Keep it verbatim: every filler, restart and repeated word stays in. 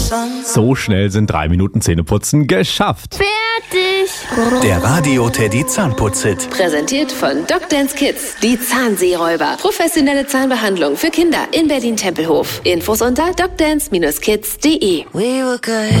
So schnell sind drei Minuten Zähneputzen geschafft. Fertig. Der Radio Teddy Zahnputz-Hit. Präsentiert von Docdance Kids. Die Zahnseeräuber. Professionelle Zahnbehandlung für Kinder in Berlin-Tempelhof. Infos unter docdance Bindestrich kids Punkt de.